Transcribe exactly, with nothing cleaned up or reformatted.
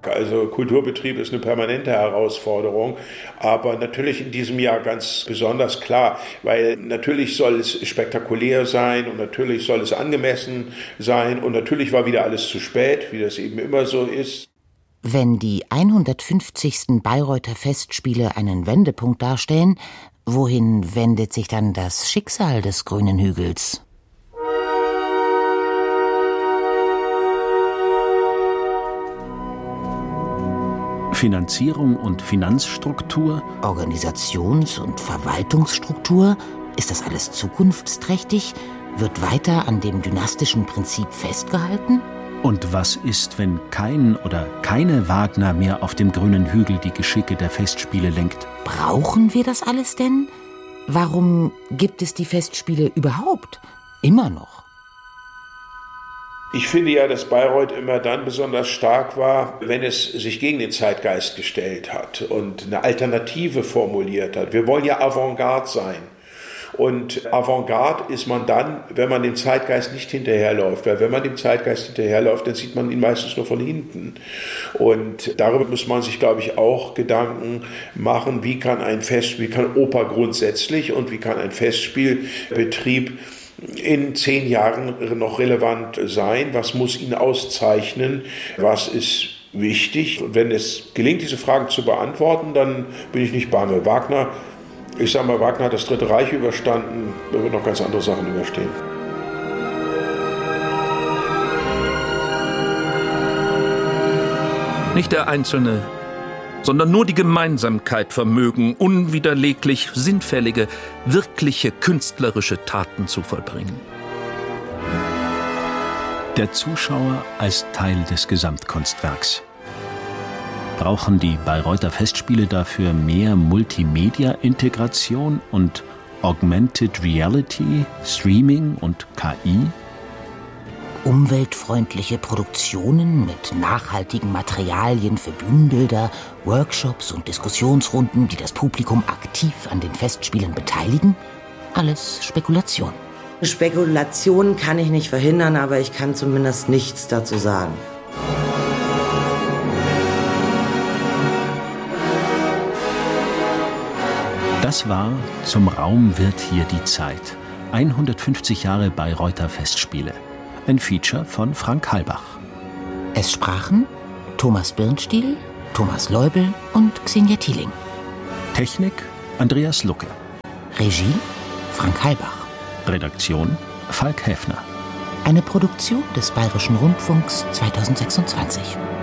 Also Kulturbetrieb ist eine permanente Herausforderung, aber natürlich in diesem Jahr ganz besonders klar, weil natürlich soll es spektakulär sein und natürlich soll es angemessen sein und natürlich war wieder alles zu spät, wie das eben immer so ist. Wenn die hundertfünfzigsten Bayreuther Festspiele einen Wendepunkt darstellen, wohin wendet sich dann das Schicksal des grünen Hügels? Finanzierung und Finanzstruktur? Organisations- und Verwaltungsstruktur? Ist das alles zukunftsträchtig? Wird weiter an dem dynastischen Prinzip festgehalten? Und was ist, wenn kein oder keine Wagner mehr auf dem grünen Hügel die Geschicke der Festspiele lenkt? Brauchen wir das alles denn? Warum gibt es die Festspiele überhaupt? Immer noch? Ich finde ja, dass Bayreuth immer dann besonders stark war, wenn es sich gegen den Zeitgeist gestellt hat und eine Alternative formuliert hat. Wir wollen ja Avantgarde sein. Und Avantgarde ist man dann, wenn man dem Zeitgeist nicht hinterherläuft. Weil wenn man dem Zeitgeist hinterherläuft, dann sieht man ihn meistens nur von hinten. Und darüber muss man sich, glaube ich, auch Gedanken machen, wie kann ein Festspiel, wie kann Oper grundsätzlich und wie kann ein Festspielbetrieb in zehn Jahren noch relevant sein? Was muss ihn auszeichnen? Was ist wichtig? Und wenn es gelingt, diese Fragen zu beantworten, dann bin ich nicht bange. Wagner, ich sage mal, Wagner hat das Dritte Reich überstanden, er wird noch ganz andere Sachen überstehen. Nicht der Einzelne, sondern nur die Gemeinsamkeit vermögen, unwiderleglich sinnfällige, wirkliche künstlerische Taten zu vollbringen. Der Zuschauer als Teil des Gesamtkunstwerks. Brauchen die Bayreuther Festspiele dafür mehr Multimedia-Integration und Augmented Reality, Streaming und K I? Umweltfreundliche Produktionen mit nachhaltigen Materialien für Bühnenbilder, Workshops und Diskussionsrunden, die das Publikum aktiv an den Festspielen beteiligen? Alles Spekulation. Spekulation kann ich nicht verhindern, aber ich kann zumindest nichts dazu sagen. Das war Zum Raum wird hier die Zeit. hundertfünfzig Jahre Bayreuther Festspiele. Ein Feature von Frank Halbach. Es sprachen Thomas Birnstiel, Thomas Leubel und Xenia Thieling. Technik Andreas Lucke. Regie Frank Halbach. Redaktion Falk Häfner. Eine Produktion des Bayerischen Rundfunks zweitausendsechsundzwanzig.